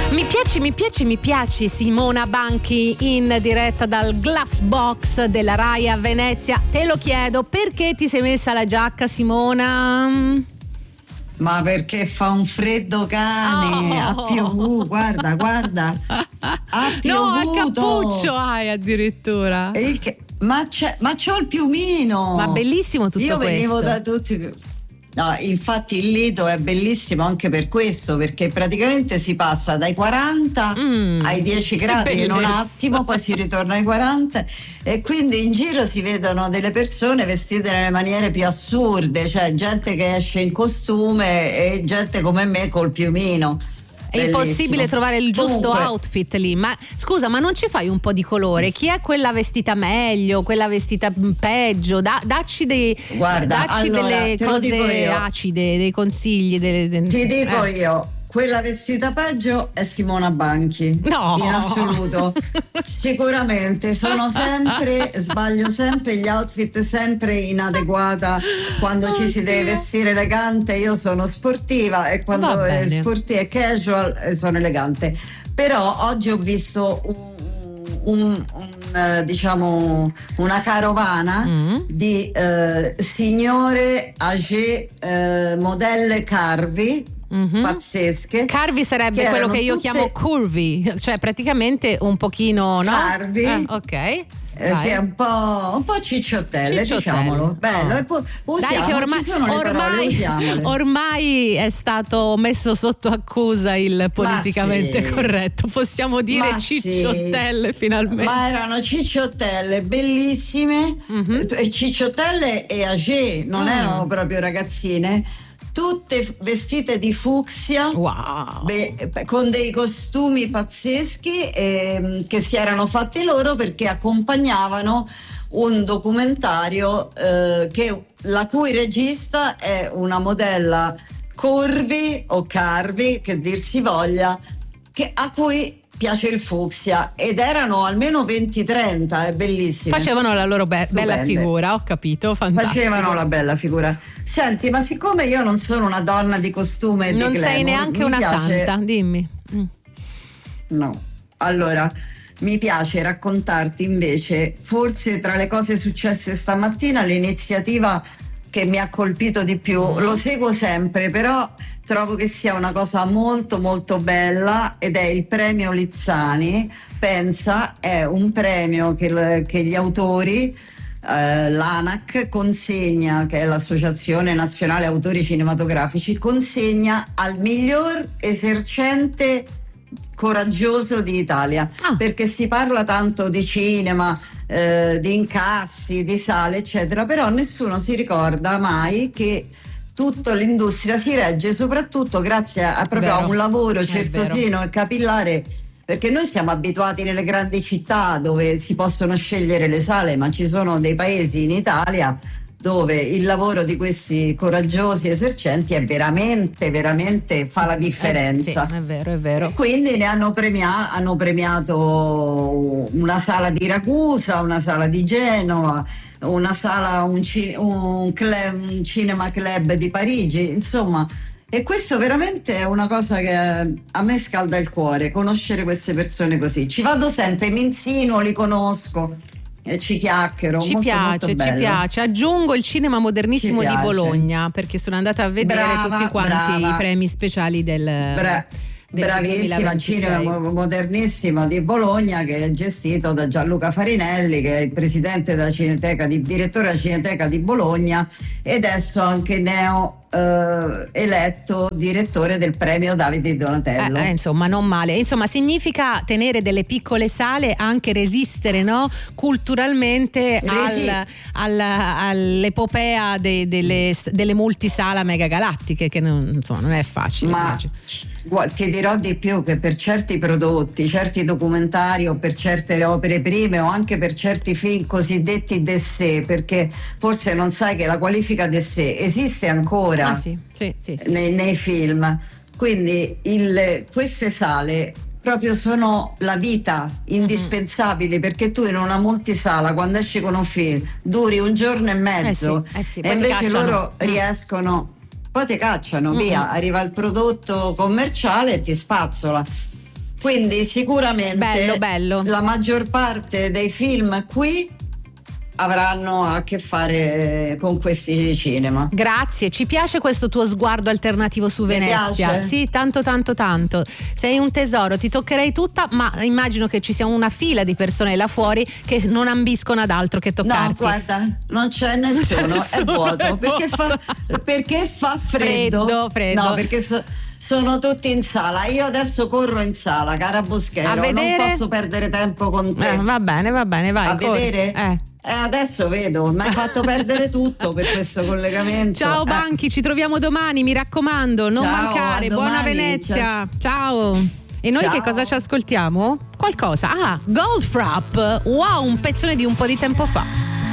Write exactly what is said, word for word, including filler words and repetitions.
Mi piaci, mi piaci, mi piaci Simona Banchi in diretta dal Glass Box della Rai a Venezia. Te lo chiedo, perché ti sei messa la giacca, Simona? Ma perché fa un freddo cane, oh. ha piovuto, guarda, guarda, ha piovuto. No, a cappuccio hai addirittura. Il che, ma, c'è, ma c'ho il piumino. Ma bellissimo tutto Io questo. Io venivo da tutti... No, infatti il Lido è bellissimo anche per questo, perché praticamente si passa dai quaranta mm, ai dieci gradi in un attimo, poi si ritorna ai quaranta, e quindi in giro si vedono delle persone vestite nelle maniere più assurde, cioè gente che esce in costume e gente come me col piumino. È impossibile trovare il giusto Comunque, outfit lì. Ma scusa, ma non ci fai un po' di colore? Chi è quella vestita meglio, quella vestita peggio? Da, dacci dei, guarda, dacci allora, delle cose acide, dei consigli. Delle, de... Ti dico eh. io, quella vestita peggio è Simona Banchi. No, in assoluto. Sicuramente sono sempre, sbaglio sempre gli outfit, sempre inadeguata. Quando oh, ci si Dio. deve vestire elegante, io sono sportiva, e quando è sportiva e casual sono elegante. Però oggi ho visto un, un, un diciamo una carovana mm. di eh, signore âgé, eh, modelle Carvi. Mm-hmm. Pazzesche. Carvi sarebbe quello che io tutte... chiamo curvy, cioè praticamente un pochino, no? Carvi. Ah, ok. Eh, sì, un po', un po' cicciottelle, cicciottelle. diciamolo. Bello. Oh. E poi usiamo, Dai, che ormai, ci sono le ormai, parole, usiamole. Ormai è stato messo sotto accusa il politicamente sì. corretto. Possiamo dire Ma cicciottelle sì. finalmente. Ma erano cicciottelle bellissime, mm-hmm. cicciottelle e âgé, non mm. erano proprio ragazzine. Tutte vestite di fucsia, wow. be- con dei costumi pazzeschi eh, che si erano fatti loro, perché accompagnavano un documentario eh, che, la cui regista è una modella curvy o carvi, che dir si voglia, che, a cui piace il fucsia, ed erano almeno venti trenta, è bellissimo. Facevano la loro be- bella figura, ho capito, fantastico. Facevano la bella figura. Senti, ma siccome io non sono una donna di costume e non di glamour, sei neanche una piace... santa, dimmi. Mm. No, allora mi piace raccontarti invece, forse tra le cose successe stamattina, l'iniziativa che mi ha colpito di più. Lo seguo sempre, però trovo che sia una cosa molto molto bella, ed è il premio Lizzani. Pensa, è un premio che, che gli autori, eh, l'ANAC consegna, che è l'Associazione Nazionale Autori Cinematografici, consegna al miglior esercente coraggioso di Italia, ah. perché si parla tanto di cinema, eh, di incassi, di sale, eccetera, però nessuno si ricorda mai che tutta l'industria si regge soprattutto grazie a, proprio a un lavoro certosino e capillare, perché noi siamo abituati nelle grandi città dove si possono scegliere le sale, ma ci sono dei paesi in Italia dove il lavoro di questi coraggiosi esercenti è veramente, veramente fa la differenza. Eh, sì, è vero, è vero. E quindi ne hanno, premia- hanno premiato una sala di Ragusa, una sala di Genova, una sala, un, ci- un, club, un cinema club di Parigi, insomma. E questo veramente è una cosa che a me scalda il cuore, conoscere queste persone così. Ci vado sempre, mi insinuo, li conosco. E ci chiacchiero, ci molto, piace, molto bello. Ci piace. Aggiungo il cinema modernissimo di Bologna, perché sono andata a vedere brava, tutti quanti brava. i premi speciali del, Bra- del bravissima, il cinema modernissimo di Bologna, che è gestito da Gianluca Farinelli, che è il presidente della Cineteca, di, direttore della Cineteca di Bologna, e adesso anche neo Uh, eletto direttore del premio Davide Donatello. Eh, eh, insomma, non male. Insomma, significa tenere delle piccole sale, anche resistere, no? Culturalmente Resi- al, al, all'epopea de, delle, delle multisala megagalattiche, che non, insomma, non è facile. Ma gu- ti dirò di più, che per certi prodotti, certi documentari, o per certe opere prime, o anche per certi film cosiddetti d'essai, perché forse non sai che la qualifica d'essai esiste ancora. Ah, sì, sì, sì, sì. Nei, nei film, quindi il, queste sale proprio sono la vita, indispensabili, mm-hmm. perché tu in una multisala, quando esci con un film, duri un giorno e mezzo, eh sì, eh sì, e invece loro mm. riescono, poi ti cacciano, mm-hmm. via, arriva il prodotto commerciale e ti spazzola. Quindi sicuramente bello, bello. la maggior parte dei film qui avranno a che fare con questi cinema. Grazie, ci piace questo tuo sguardo alternativo su Venezia. Sì, tanto tanto tanto. Sei un tesoro, ti toccherei tutta, ma immagino che ci sia una fila di persone là fuori che non ambiscono ad altro che toccarti. No, guarda, non c'è nessuno, non c'è nessuno è vuoto, è perché, vuoto. Fa, perché fa freddo. Freddo, freddo. No, perché so, sono tutti in sala. Io adesso corro in sala, cara Boschero, non posso perdere tempo con te. Eh, va bene, va bene, vai. A corri. vedere? Eh. Eh, adesso vedo, mi hai fatto perdere tutto per questo collegamento. Ciao eh. Banchi, ci troviamo domani, mi raccomando, non Ciao, mancare. Buona Venezia. Ciao. Ciao. E noi Ciao. Che cosa ci ascoltiamo? Qualcosa. Ah, Goldfrapp. Wow, un pezzone di un po' di tempo fa.